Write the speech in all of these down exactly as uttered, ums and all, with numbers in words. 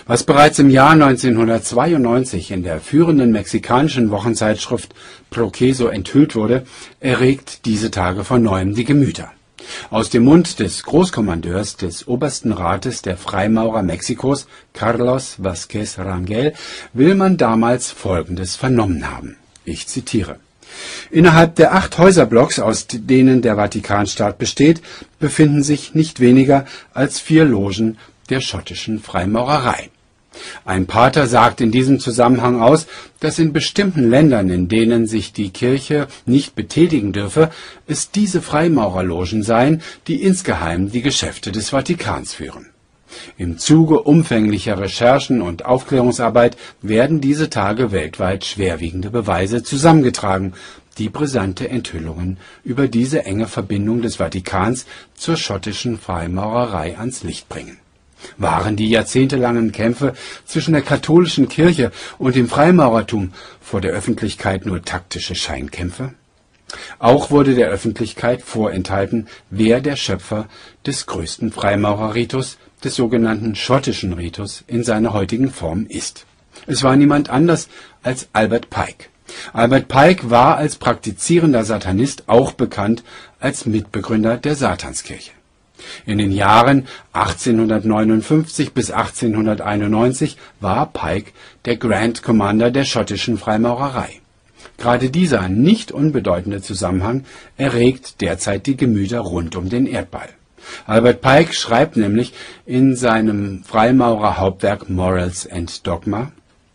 Was bereits im Jahr neunzehnhundertzweiundneunzig in der führenden mexikanischen Wochenzeitschrift Proceso enthüllt wurde, erregt diese Tage von neuem die Gemüter. Aus dem Mund des Großkommandeurs des Obersten Rates der Freimaurer Mexikos, Carlos Vázquez Rangel, will man damals Folgendes vernommen haben. Ich zitiere: Innerhalb der acht Häuserblocks, aus denen der Vatikanstaat besteht, befinden sich nicht weniger als vier Logen der schottischen Freimaurerei. Ein Pater sagt in diesem Zusammenhang aus, dass in bestimmten Ländern, in denen sich die Kirche nicht betätigen dürfe, es diese Freimaurerlogen seien, die insgeheim die Geschäfte des Vatikans führen. Im Zuge umfänglicher Recherchen und Aufklärungsarbeit werden diese Tage weltweit schwerwiegende Beweise zusammengetragen, die brisante Enthüllungen über diese enge Verbindung des Vatikans zur schottischen Freimaurerei ans Licht bringen. Waren die jahrzehntelangen Kämpfe zwischen der katholischen Kirche und dem Freimaurertum vor der Öffentlichkeit nur taktische Scheinkämpfe? Auch wurde der Öffentlichkeit vorenthalten, wer der Schöpfer des größten Freimaurerritus, des sogenannten schottischen Ritus, in seiner heutigen Form ist. Es war niemand anders als Albert Pike. Albert Pike war als praktizierender Satanist auch bekannt als Mitbegründer der Satanskirche. In den Jahren achtzehnhundertneunundfünfzig bis achtzehnhunderteinundneunzig war Pike der Grand Commander der schottischen Freimaurerei. Gerade dieser nicht unbedeutende Zusammenhang erregt derzeit die Gemüter rund um den Erdball. Albert Pike schreibt nämlich in seinem Freimaurerhauptwerk Morals and Dogma: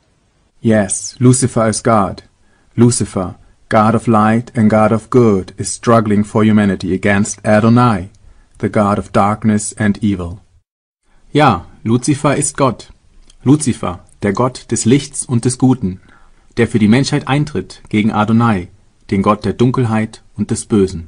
Yes, Lucifer is God. Lucifer, God of light and God of good, is struggling for humanity against Adonai, the God of darkness and evil. Ja, Lucifer ist Gott. Lucifer, der Gott des Lichts und des Guten, der für die Menschheit eintritt gegen Adonai, den Gott der Dunkelheit und des Bösen.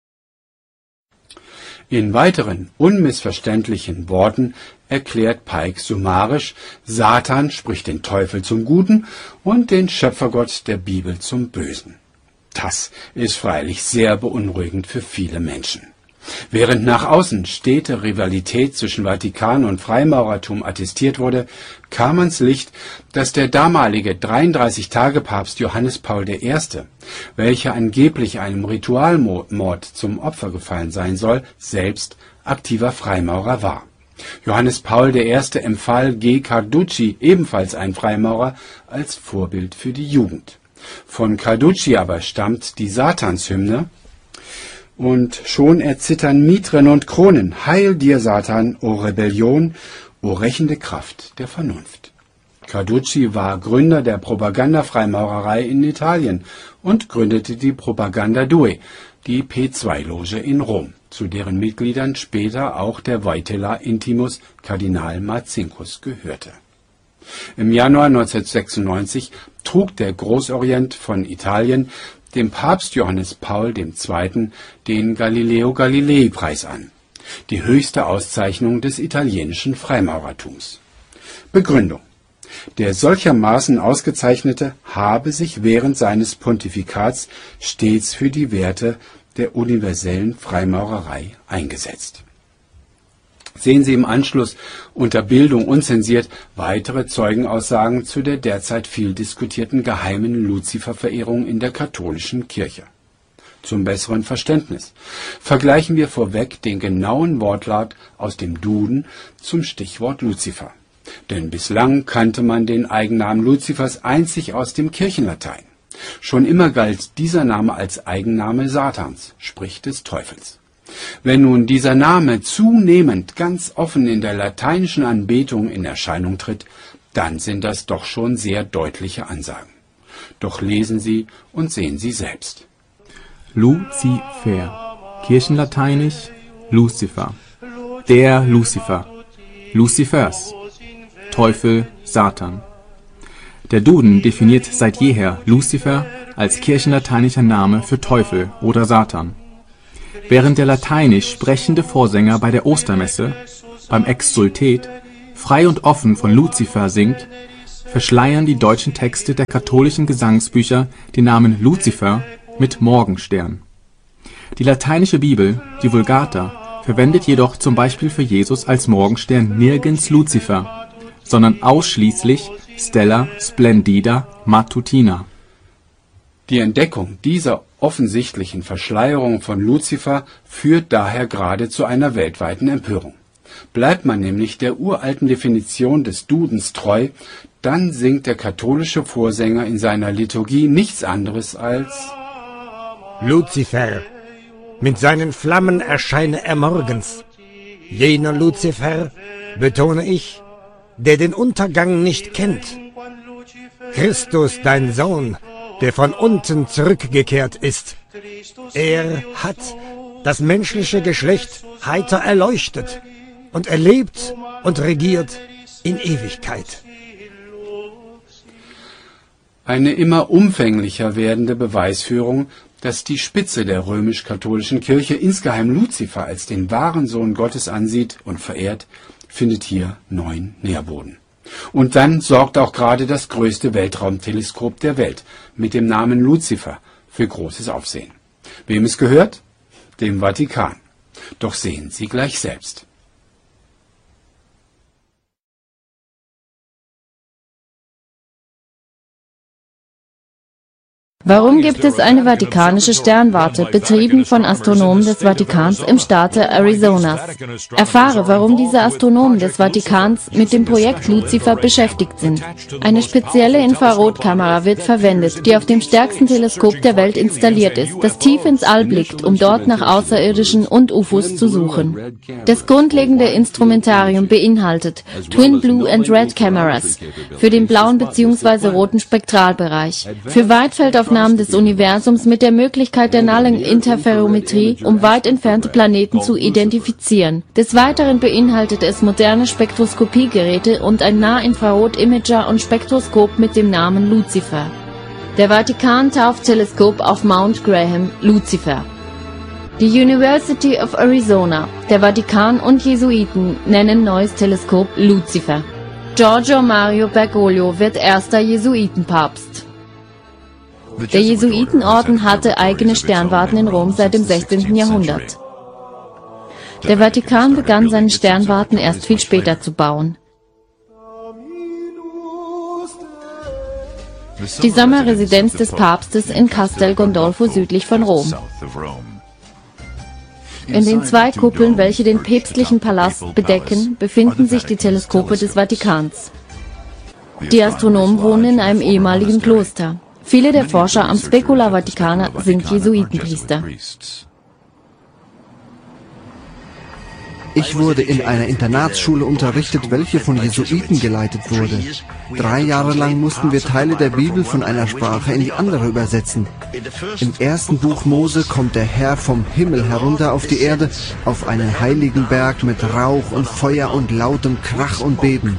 In weiteren, unmissverständlichen Worten erklärt Pike summarisch, Satan spricht den Teufel zum Guten und den Schöpfergott der Bibel zum Bösen. Das ist freilich sehr beunruhigend für viele Menschen. Während nach außen stete Rivalität zwischen Vatikan und Freimaurertum attestiert wurde, kam ans Licht, dass der damalige dreiunddreißig-Tage-Papst Johannes Paul der Erste., welcher angeblich einem Ritualmord zum Opfer gefallen sein soll, selbst aktiver Freimaurer war. Johannes Paul der Erste. Empfahl G. Carducci, ebenfalls ein Freimaurer, als Vorbild für die Jugend. Von Carducci aber stammt die Satanshymne: Und schon erzittern Mitren und Kronen, heil dir, Satan, o Rebellion, o rächende Kraft der Vernunft. Carducci war Gründer der Propaganda-Freimaurerei in Italien und gründete die Propaganda Due, die P zwei Loge in Rom, zu deren Mitgliedern später auch der Wojtyła Intimus Kardinal Marcinkus gehörte. Im Januar neunzehnhundertsechsundneunzig trug der Großorient von Italien dem Papst Johannes Paul der Zweite. den Galileo-Galilei-Preis an, die höchste Auszeichnung des italienischen Freimaurertums. Begründung: Der solchermaßen Ausgezeichnete habe sich während seines Pontifikats stets für die Werte der universellen Freimaurerei eingesetzt. Sehen Sie im Anschluss unter Bildung unzensiert weitere Zeugenaussagen zu der derzeit viel diskutierten geheimen Luziferverehrung in der katholischen Kirche. Zum besseren Verständnis vergleichen wir vorweg den genauen Wortlaut aus dem Duden zum Stichwort Luzifer. Denn bislang kannte man den Eigennamen Luzifers einzig aus dem Kirchenlatein. Schon immer galt dieser Name als Eigenname Satans, sprich des Teufels. Wenn nun dieser Name zunehmend ganz offen in der lateinischen Anbetung in Erscheinung tritt, dann sind das doch schon sehr deutliche Ansagen. Doch lesen Sie und sehen Sie selbst. Luzifer, Kirchenlateinisch Lucifer, der Lucifer, Lucifers, Teufel, Satan. Der Duden definiert seit jeher Lucifer als kirchenlateinischer Name für Teufel oder Satan. Während der lateinisch sprechende Vorsänger bei der Ostermesse, beim Exsultet, frei und offen von Luzifer singt, verschleiern die deutschen Texte der katholischen Gesangsbücher den Namen Luzifer mit Morgenstern. Die lateinische Bibel, die Vulgata, verwendet jedoch zum Beispiel für Jesus als Morgenstern nirgends Luzifer, sondern ausschließlich Stella Splendida Matutina. Die Entdeckung dieser offensichtlichen Verschleierung von Luzifer führt daher gerade zu einer weltweiten Empörung. Bleibt man nämlich der uralten Definition des Dudens treu, dann singt der katholische Vorsänger in seiner Liturgie nichts anderes als Luzifer, mit seinen Flammen erscheine er morgens. Jener Luzifer, betone ich, der den Untergang nicht kennt. Christus, dein Sohn, der von unten zurückgekehrt ist. Er hat das menschliche Geschlecht heiter erleuchtet und er lebt und regiert in Ewigkeit. Eine immer umfänglicher werdende Beweisführung, dass die Spitze der römisch-katholischen Kirche insgeheim Luzifer als den wahren Sohn Gottes ansieht und verehrt, findet hier neuen Nährboden. Und dann sorgt auch gerade das größte Weltraumteleskop der Welt mit dem Namen Luzifer für großes Aufsehen. Wem es gehört? Dem Vatikan. Doch sehen Sie gleich selbst. Warum gibt es eine vatikanische Sternwarte, betrieben von Astronomen des Vatikans im Staate Arizonas? Erfahre, warum diese Astronomen des Vatikans mit dem Projekt Luzifer beschäftigt sind. Eine spezielle Infrarotkamera wird verwendet, die auf dem stärksten Teleskop der Welt installiert ist, das tief ins All blickt, um dort nach Außerirdischen und U F Os zu suchen. Das grundlegende Instrumentarium beinhaltet Twin Blue and Red Cameras für den blauen bzw. roten Spektralbereich, für Weitfeldaufnahmen des Universums mit der Möglichkeit der Nullen-Interferometrie, um weit entfernte Planeten zu identifizieren. Des Weiteren beinhaltet es moderne Spektroskopiegeräte und ein Nahinfrarot-Imager und Spektroskop mit dem Namen Luzifer. Der Vatikan tauft Teleskop auf Mount Graham Luzifer. Die University of Arizona, der Vatikan und Jesuiten nennen neues Teleskop Luzifer. Giorgio Mario Bergoglio wird erster Jesuitenpapst. Der Jesuitenorden hatte eigene Sternwarten in Rom seit dem sechzehnten Jahrhundert. Der Vatikan begann seine Sternwarten erst viel später zu bauen. Die Sommerresidenz des Papstes in Castel Gandolfo südlich von Rom. In den zwei Kuppeln, welche den päpstlichen Palast bedecken, befinden sich die Teleskope des Vatikans. Die Astronomen wohnen in einem ehemaligen Kloster. Viele der Forscher am Specula Vaticana sind Jesuitenpriester. Ich wurde in einer Internatsschule unterrichtet, welche von Jesuiten geleitet wurde. Drei Jahre lang mussten wir Teile der Bibel von einer Sprache in die andere übersetzen. Im ersten Buch Mose kommt der Herr vom Himmel herunter auf die Erde, auf einen heiligen Berg mit Rauch und Feuer und lautem Krach und Beben.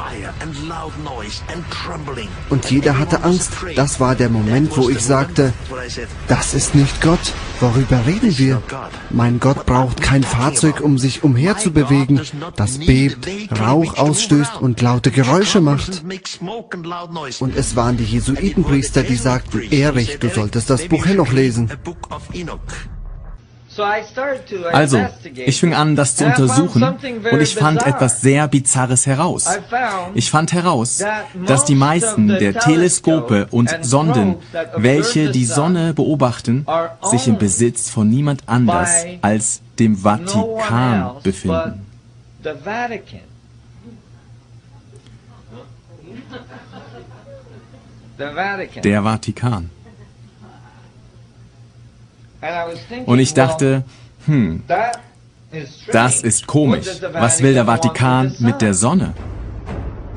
Und jeder hatte Angst. Das war der Moment, wo ich sagte, das ist nicht Gott. Worüber reden wir? Mein Gott braucht kein Fahrzeug, um sich umherzubewegen, das bebt, Rauch ausstößt und laute Geräusche macht. Und es waren die Jesuitenpriester, die sagten, Erich, du solltest das Buch Henoch lesen. Also, ich fing an, das zu untersuchen, und ich fand etwas sehr Bizarres heraus. Ich fand heraus, dass die meisten der Teleskope und Sonden, welche die Sonne beobachten, sich im Besitz von niemand anders als dem Vatikan befinden. Der Vatikan. Und ich dachte, hm, das ist komisch. Was will der Vatikan mit der Sonne?